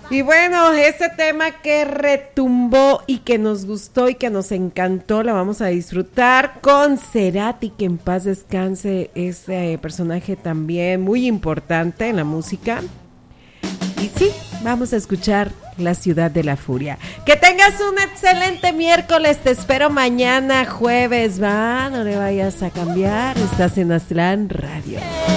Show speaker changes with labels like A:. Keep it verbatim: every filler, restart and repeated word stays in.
A: Y bueno, ese tema que retumbó y que nos gustó y que nos encantó, la vamos a disfrutar con Cerati, que en paz descanse, ese personaje también muy importante en la música. Y sí, vamos a escuchar La Ciudad de la Furia. Que tengas un excelente miércoles, te espero mañana jueves, va, no le vayas a cambiar, estás en Aztlán Radio.